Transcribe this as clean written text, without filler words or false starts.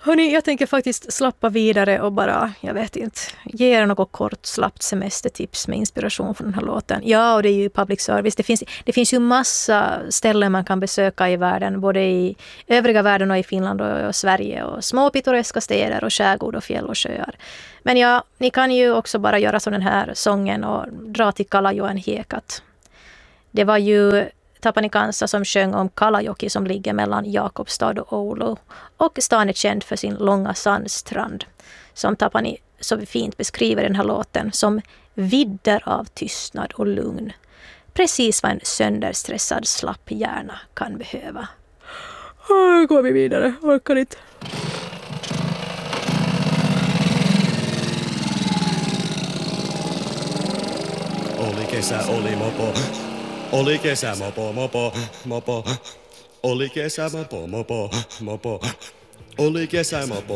Hörni, jag tänker faktiskt slappa vidare och bara, jag vet inte, ge er något kort slappt semestertips med inspiration från den här låten. Ja, och det är ju public service. Det finns ju massa ställen man kan besöka i världen, både i övriga världen och i Finland och Sverige. Och små pittoreska städer och skärgård och fjäll och sjöar. Men ja, ni kan ju också bara göra som den här sången och dra till Kalajoen Hiekat. Det var ju Tapani Kansa som sjöng om Kalajoki som ligger mellan Jakobstad och Oulu. Och stan är känd för sin långa sandstrand som Tapani så fint beskriver den här låten som vidder av tystnad och lugn. Precis vad en sönderstressad slapp hjärna kan behöva. Nu går vi vidare, orkar inte. Oli kesä, oli mopo. Oli kesä, mopo, mopo, mopo. Oli kesä, mopo, mopo, mopo. Oli kesä, mopo,